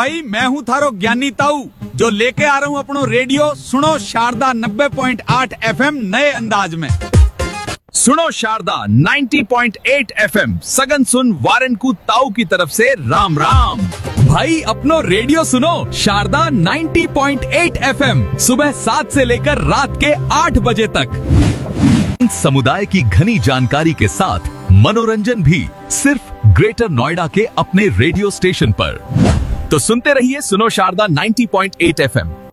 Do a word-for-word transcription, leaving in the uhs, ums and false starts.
भाई, मैं हूँ थारो ज्ञानी ताऊ, जो लेके आ रहा हूँ अपनो रेडियो सुनो शारदा नब्बे पॉइंट आठ एफएम नए अंदाज में। सुनो शारदा नब्बे पॉइंट आठ एफएम, सगन सुन वारन को ताऊ की तरफ से राम राम। भाई अपनो रेडियो सुनो शारदा नब्बे पॉइंट आठ एफएम, सुबह सात से लेकर रात के आठ बजे तक। समुदाय की घनी जानकारी के साथ मनोरंजन भी सिर्फ ग्रेटर नोएडा के अपने रेडियो स्टेशन पर। तो सुनते रहिए सुनो शारदा नब्बे पॉइंट आठ एफएम।